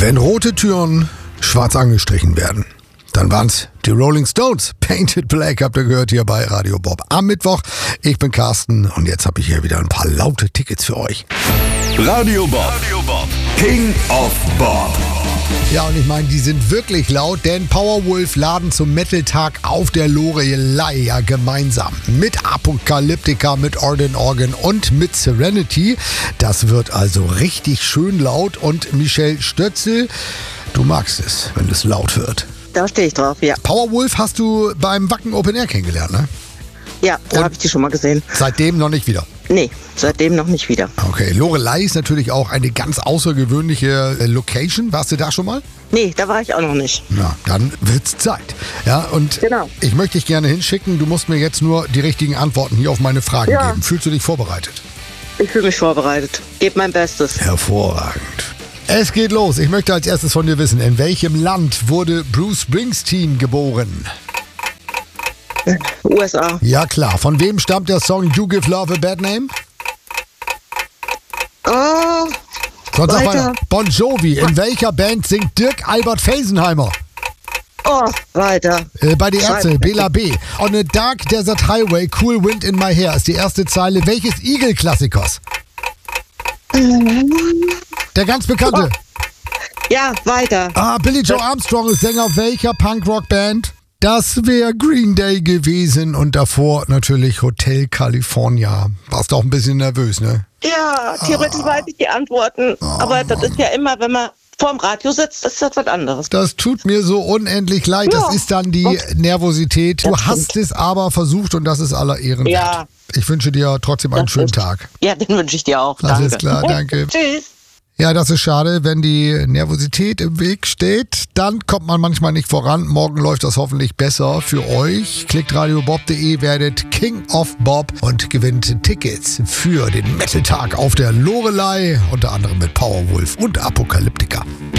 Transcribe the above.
Wenn rote Türen schwarz angestrichen werden, dann waren es die Rolling Stones. Painted Black habt ihr gehört hier bei Radio Bob am Mittwoch. Ich bin Carsten und jetzt habe ich hier wieder ein paar laute Tickets für euch. Radio Bob, King of Bob. Ja, und ich meine, die sind wirklich laut, denn Powerwolf laden zum Metal-Tag auf der Loreley ja gemeinsam mit Apocalyptica, mit Orden Organ und mit Serenity. Das wird also richtig schön laut und Michelle Stötzel, du magst es, wenn es laut wird. Da stehe ich drauf, ja. Powerwolf hast du beim Wacken Open Air kennengelernt, ne? Ja, da habe ich die schon mal gesehen. Seitdem noch nicht wieder? Nee, seitdem noch nicht wieder. Okay, Loreley ist natürlich auch eine ganz außergewöhnliche Location. Warst du da schon mal? Nee, da war ich auch noch nicht. Na, dann wird's Zeit. Ja, und Genau. Ich möchte dich gerne hinschicken. Du musst mir jetzt nur die richtigen Antworten hier auf meine Fragen geben. Fühlst du dich vorbereitet? Ich fühle mich vorbereitet. Gebe mein Bestes. Hervorragend. Es geht los. Ich möchte als erstes von dir wissen, in welchem Land wurde Bruce Springsteen geboren? USA. Ja klar. Von wem stammt der Song You Give Love a Bad Name? Oh, Sonst sag weiter. weiter. Bon Jovi. In welcher Band singt Dirk Albert Felsenheimer? Weiter. Bei die Ärzte, Schreib. Bela B. On a Dark Desert Highway, Cool Wind in My Hair ist die erste Zeile welches Eagle-Klassikers? Der ganz bekannte. Ja, weiter. Billy Joe Armstrong ist Sänger welcher Punkrock-Band? Das wäre Green Day gewesen und davor natürlich Hotel California. Warst du auch ein bisschen nervös, ne? Ja, theoretisch weiß ich die Antworten. Aber das ist ja immer, wenn man vorm Radio sitzt, ist das was anderes. Das tut mir so unendlich leid. Ja. Das ist dann die Nervosität. Du Das hast es aber versucht und das ist aller Ehren wert. Ja. Ich wünsche dir trotzdem einen Das schönen ist- Tag. Ja, den wünsche ich dir auch. Alles Danke. klar, danke. Tschüss. Ja, das ist schade, wenn die Nervosität im Weg steht, dann kommt man manchmal nicht voran. Morgen läuft das hoffentlich besser für euch. Klickt radiobob.de, werdet King of Bob und gewinnt Tickets für den Metal-Tag auf der Loreley, unter anderem mit Powerwolf und Apocalyptica.